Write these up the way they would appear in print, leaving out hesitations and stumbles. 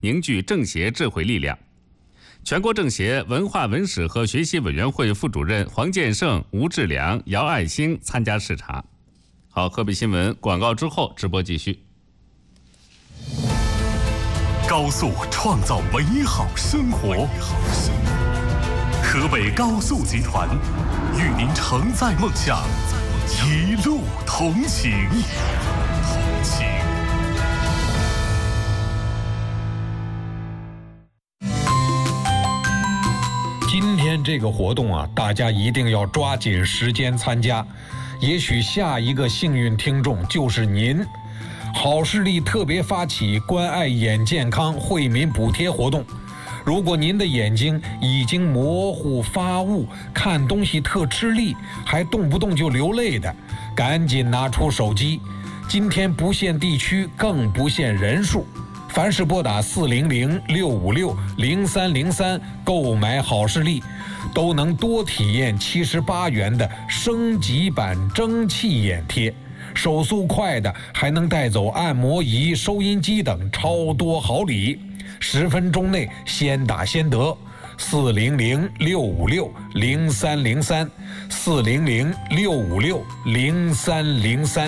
凝聚政协智慧力量。全国政协文化文史和学习委员会副主任黄建胜、吴志良、姚爱兴参加视察。好，河北新闻广告之后直播继续。 高速创造美好生活，河北高速集团与您承载梦想，一路同行。 今天这个活动啊，大家一定要抓紧时间参加，也许下一个幸运听众就是您。好视力特别发起关爱眼健康惠民补贴活动，如果您的眼睛已经模糊发雾，看东西特吃力，还动不动就流泪的，赶紧拿出手机。今天不限地区，更不限人数，凡是拨打400-656-0303购买好视力，都能多体验78元的升级版蒸汽眼贴，手速快的还能带走按摩仪、收音机等超多好礼，10分钟内先打先得。400-656-0303，400-656-0303。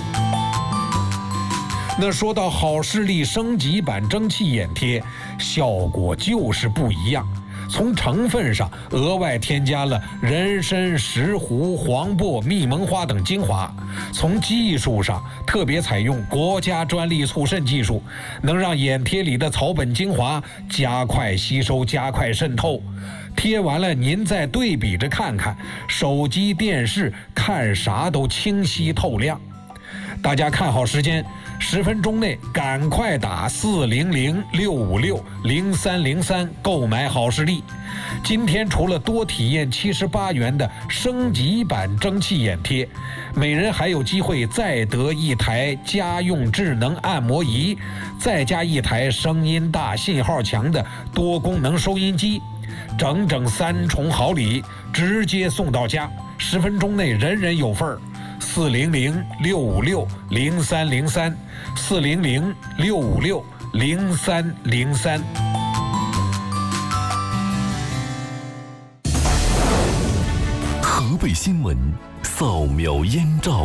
那说到好视力升级版蒸汽眼贴，效果就是不一样。从成分上额外添加了人参、石斛、黄柏、蜜蒙花等精华，从技术上特别采用国家专利促渗技术，能让眼贴里的草本精华加快吸收、加快渗透。贴完了您再对比着看看，手机、电视看啥都清晰透亮。大家看好时间，10分钟内赶快打400-656-0303购买好视力。今天除了多体验78元的升级版蒸汽眼贴，每人还有机会再得一台家用智能按摩仪，再加一台声音大、信号强的多功能收音机，整整3重好礼，直接送到家，10分钟内人人有份儿。400-656-0303， 400-656-0303。 河北新闻扫描燕赵。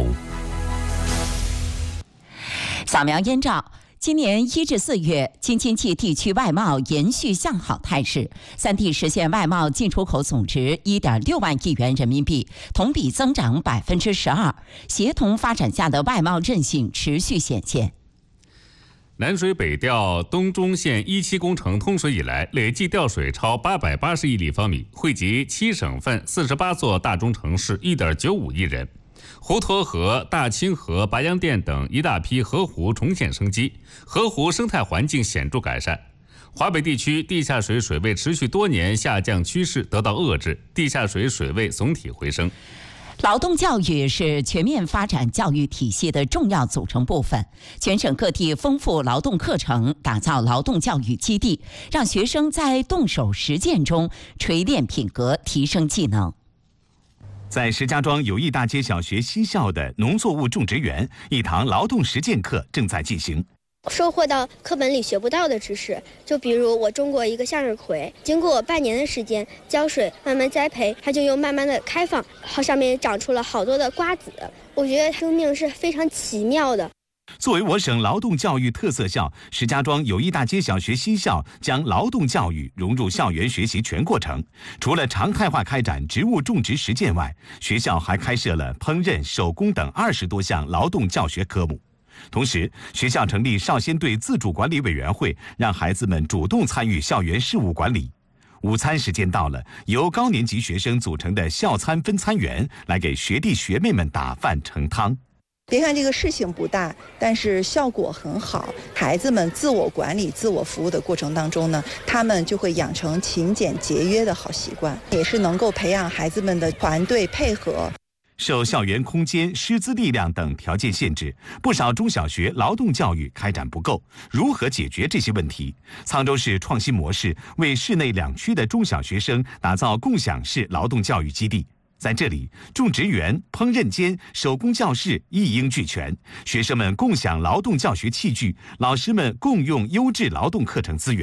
扫描燕赵。今年1至4月，京津冀地区外贸延续向好态势，3地实现外贸进出口总值1.6万亿元人民币，同比增长12%，协同发展下的外贸韧性持续显现。 南水北调东中线1期工程通水以来，累计调水超880亿立方米，惠及7省份48座大中城市1.95亿人。滹沱河、大清河、白洋淀等一大批河湖重现生机，河湖生态环境显著改善。华北地区地下水水位持续多年下降趋势得到遏制，地下水水位总体回升。 劳动教育是全面发展教育体系的重要组成部分，全省各地丰富劳动课程，打造劳动教育基地，让学生在动手实践中锤炼品格，提升技能。 在石家庄友谊大街小学西校的农作物种植园，一堂劳动实践课正在进行。 收获到课本里学不到的知识，就比如我种过一个向日葵，经过半年的时间浇水，慢慢栽培，它就又慢慢的开放，上面长出了好多的瓜子。我觉得生命是非常奇妙的。 作为我省劳动教育特色校，石家庄友谊大街小学西校将劳动教育融入校园学习全过程。除了常态化开展植物种植实践外，学校还开设了烹饪、手工等20多项劳动教学科目。同时，学校成立少先队自主管理委员会，让孩子们主动参与校园事务管理。午餐时间到了，由高年级学生组成的校餐分餐员来给学弟学妹们打饭盛汤。 别看这个事情不大，但是效果很好。孩子们自我管理、自我服务的过程当中呢，他们就会养成勤俭节约的好习惯，也是能够培养孩子们的团队配合。 受校园空间、师资力量等条件限制，不少中小学劳动教育开展不够。如何解决这些问题？沧州市创新模式为市内2区的中小学生打造共享式劳动教育基地。在这里，种植园、烹饪间、手工教室一应俱全，学生们共享劳动教学器具，老师们共用优质劳动课程资源。